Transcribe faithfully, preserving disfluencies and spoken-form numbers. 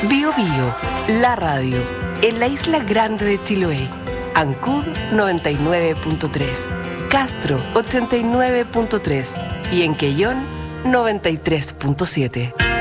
Bio Bio, la radio, en la isla grande de Chiloé. Ancud noventa y nueve punto tres, Castro ochenta y nueve punto tres y en Quellón noventa y tres punto siete.